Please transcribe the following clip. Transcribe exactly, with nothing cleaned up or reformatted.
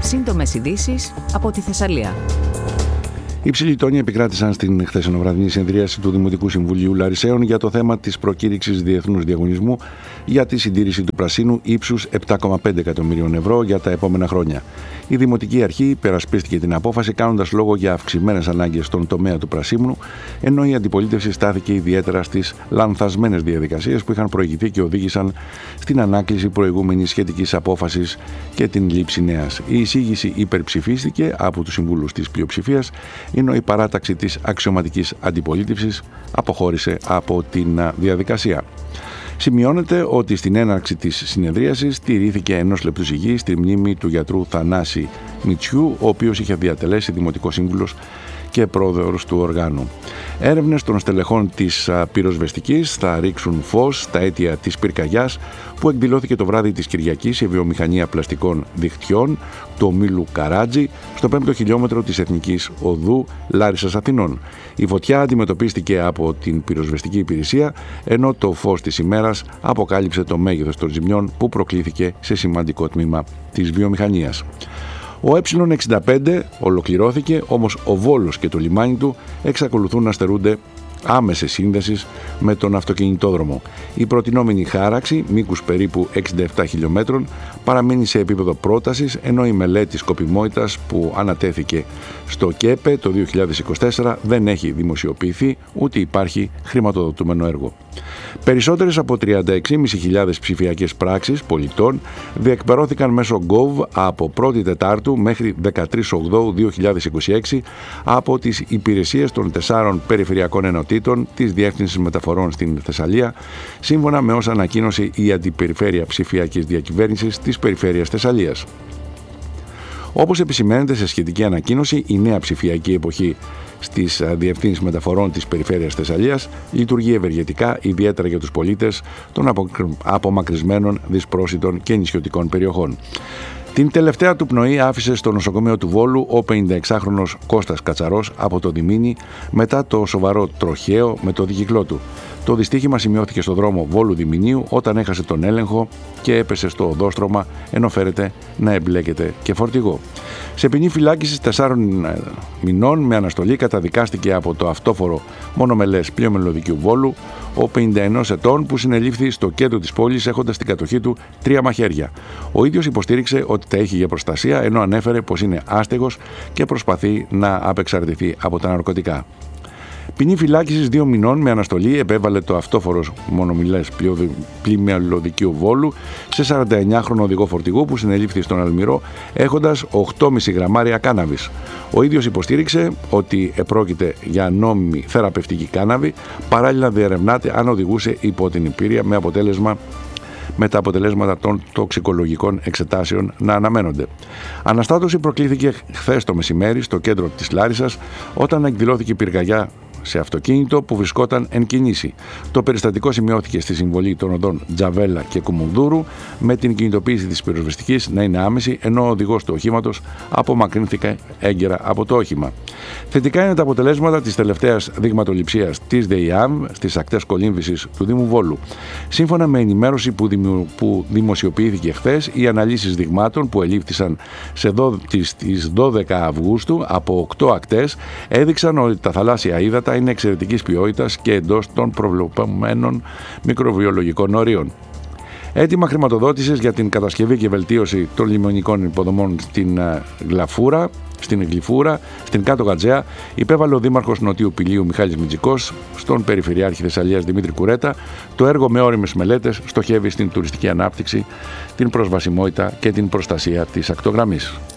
σύντομες ειδήσεις από τη Θεσσαλία. Υψηλοί τόνοι επικράτησαν στην χθεσινοβραδινή συνεδρίαση του Δημοτικού Συμβουλίου Λαρισαίων για το θέμα της προκήρυξης διεθνούς διαγωνισμού για τη συντήρηση του πρασίνου ύψους επτά κόμμα πέντε εκατομμυρίων ευρώ για τα επόμενα χρόνια. Η Δημοτική Αρχή υπερασπίστηκε την απόφαση κάνοντας λόγο για αυξημένες ανάγκες στον τομέα του πρασίνου, ενώ η αντιπολίτευση στάθηκε ιδιαίτερα στις λανθασμένες διαδικασίες που είχαν προηγηθεί και οδήγησαν στην ανάκληση προηγούμενης σχετικής απόφασης και την λήψη νέας. Η εισήγηση υπερψηφίστηκε από τους συμβούλους της πλειοψηφίας, ενώ η παράταξη της αξιωματικής αντιπολίτευσης αποχώρησε από την διαδικασία. Σημειώνεται ότι στην έναρξη της συνεδρίασης τηρήθηκε ενός λεπτού σιγή στη μνήμη του γιατρού Θανάση Μητσιού, ο οποίος είχε διατελέσει δημοτικό σύμβουλος και πρόεδρος του οργάνου. Έρευνες των στελεχών της πυροσβεστικής θα ρίξουν φως στα αίτια της πυρκαγιάς που εκδηλώθηκε το βράδυ της Κυριακής σε βιομηχανία πλαστικών δικτυών του ομίλου Καράτζη στο πέμπτο χιλιόμετρο της Εθνικής Οδού Λάρισσας Αθηνών. Η φωτιά αντιμετωπίστηκε από την πυροσβεστική υπηρεσία, ενώ το φως της ημέρας αποκάλυψε το μέγεθος των ζημιών που προκλήθηκε σε σημαντικό τμήμα της βιομηχανίας. Ο Ε εξήντα πέντε ολοκληρώθηκε, όμως ο Βόλος και το λιμάνι του εξακολουθούν να στερούνται άμεσες σύνδεσης με τον αυτοκινητόδρομο. Η προτινόμενη χάραξη, μήκους περίπου εξήντα επτά χιλιόμετρων, παραμένει σε επίπεδο πρότασης, ενώ η μελέτη σκοπιμότητας που ανατέθηκε στο ΚΕΠΕ το δύο χιλιάδες είκοσι τέσσερα δεν έχει δημοσιοποιηθεί, ούτε υπάρχει χρηματοδοτούμενο έργο. Περισσότερες από τριάντα έξι χιλιάδες πεντακόσιες ψηφιακές πράξεις πολιτών διεκπερώθηκαν μέσω Gov από πρώτη Τετάρτου μέχρι δεκατρείς Οκτωβρίου δύο χιλιάδες είκοσι έξι από τις υπηρεσίες των τεσσάρων περιφερειακών ενωτήτων της Διεύθυνσης Μεταφορών στην Θεσσαλία, σύμφωνα με όσα ανακοίνωσε η Αντιπεριφέρεια Ψηφιακής Διακυβέρνησης της Περιφέρειας Θεσσαλίας. Όπως επισημαίνεται σε σχετική ανακοίνωση, η νέα ψηφιακή εποχή στις διευθύνσεις μεταφορών της Περιφέρειας Θεσσαλίας λειτουργεί ευεργετικά, ιδιαίτερα για τους πολίτες των απομακρυσμένων, δυσπρόσιτων και νησιωτικών περιοχών. Την τελευταία του πνοή άφησε στο νοσοκομείο του Βόλου ο πενηνταεξάχρονος Κώστας Κατσαρός από το Διμήνι μετά το σοβαρό τροχαίο με το δικυκλό του. Το δυστύχημα σημειώθηκε στο δρόμο Βόλου-Διμηνίου όταν έχασε τον έλεγχο και έπεσε στο οδόστρωμα, ενώ φέρεται να εμπλέκεται και φορτηγό. Σε ποινή φυλάκισης τεσσάρων μηνών με αναστολή καταδικάστηκε από το αυτόφορο μονομελές πλοίο Μελωδικίου Βόλου ο πενήντα ενός ετών που συνελήφθη στο κέντρο της πόλης έχοντας στην κατοχή του τρία μαχαίρια. Ο ίδιος υποστήριξε ότι τα έχει για προστασία, ενώ ανέφερε πως είναι άστεγος και προσπαθεί να απεξαρτηθεί από τα ναρκωτικά. Ποινή φυλάκισης δύο μηνών με αναστολή επέβαλε το αυτόφορο μονομιλές πλοίο Μελωδικίου Βόλου σε σαρανταεννιάχρονο οδηγό φορτηγού που συνελήφθη στον Αλμυρό έχοντας οκτώ κόμμα πέντε γραμμάρια κάναβης. Ο ίδιος υποστήριξε ότι επρόκειται για νόμιμη θεραπευτική κάναβη, παράλληλα διερευνάται αν οδηγούσε υπό την υπήρεια με αποτέλεσμα με τα αποτελέσματα των τοξικολογικών εξετάσεων να αναμένονται. Αναστάτωση προκλήθηκε χθες το μεσημέρι στο κέντρο της Λάρισσας όταν εκδηλώθηκε πυρκαγιά σε αυτοκίνητο που βρισκόταν εν κινήσει. Το περιστατικό σημειώθηκε στη συμβολή των οδών Τζαβέλα και Κουμουνδούρου με την κινητοποίηση της πυροσβεστικής να είναι άμεση, ενώ ο οδηγός του οχήματος απομακρύνθηκε έγκαιρα από το όχημα. Θετικά είναι τα αποτελέσματα της τελευταίας δειγματοληψίας της ΔΕΙΑΜ στις ακτές κολύμβησης του Δήμου Βόλου. Σύμφωνα με ενημέρωση που, δημιου... που δημοσιοποιήθηκε χθες, οι αναλύσεις δειγμάτων που ελήφθησαν σε δω... στις δώδεκα Αυγούστου από οκτώ ακτές έδειξαν ότι τα θαλάσσια ύδατα είναι εξαιρετικής ποιότητας και εντός των προβλεπωμένων μικροβιολογικών ορίων. Έτοιμα χρηματοδότησης για την κατασκευή και βελτίωση των λιμενικών υποδομών στην Γλαφούρα, στην Γλυφούρα, στην Κάτω Γατζέα, υπέβαλε ο Δήμαρχος Νοτιού Πηλίου Μιχάλης Μιτζικός στον Περιφερειάρχη Θεσσαλίας Δημήτρη Κουρέτα. Το έργο με όριμες μελέτες στοχεύει στην τουριστική ανάπτυξη, την προσβασιμότητα και την προστασία της ακτογραμμής.